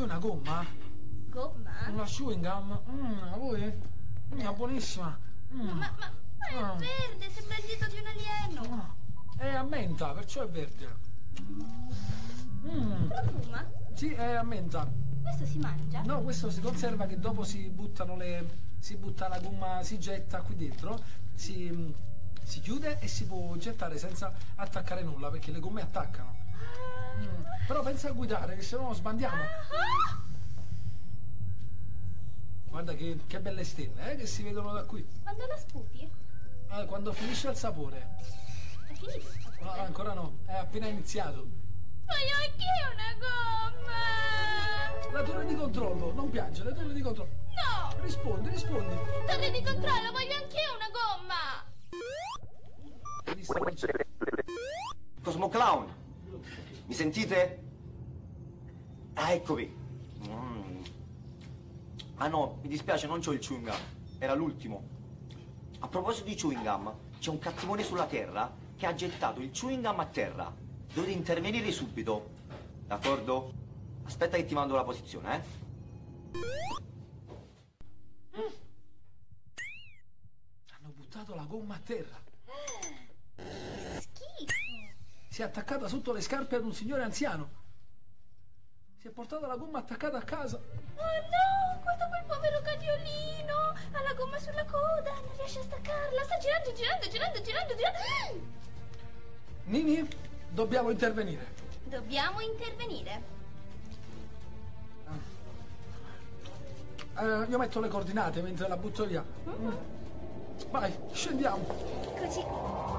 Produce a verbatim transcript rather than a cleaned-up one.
vuoi una gomma? Gomma? Una chewing gum? Mmm, la vuoi? Mm, buonissima. Mm. Ma, ma, ma è Ah. verde, sembra il dito di un alieno. Ah, è a menta, perciò è verde. Mm. Profuma? Sì, è a menta. Questo si mangia? No, questo si conserva che dopo si buttano le... si butta la gomma, si getta qui dentro, si, si chiude e si può gettare senza attaccare nulla, perché le gomme attaccano. Mm. Però pensa a guidare, che se no sbandiamo. Ah! Guarda che, che belle stelle, eh, che si vedono da qui. Quando la sputi? Eh, quando finisce il sapore. È finito il sapore? No, ancora no, è appena iniziato. Voglio anch'io una gomma! La torre di controllo, non piangere, torre di controllo. No! Rispondi, rispondi. Torre di controllo, voglio anch'io una gomma! Visto che c'è. Cosmo Clown, mi sentite? Ah, eccovi. Mm. Ah no, mi dispiace, non c'ho il chewing gum, era l'ultimo. A proposito di chewing gum, c'è un cattivone sulla terra che ha gettato il chewing gum a terra. Dovete intervenire subito, d'accordo? Aspetta che ti mando la posizione, eh? Mm. Hanno buttato la gomma a terra. Schifo! Si è attaccata sotto le scarpe ad un signore anziano. Si è portata la gomma attaccata a casa. Oh no, guarda quel povero cagnolino! Ha la gomma sulla coda, non riesce a staccarla, sta girando, girando, girando, girando, girando. Nini, dobbiamo intervenire. Dobbiamo intervenire. Eh, io metto le coordinate mentre la butto via. Mm. Vai, scendiamo. Così.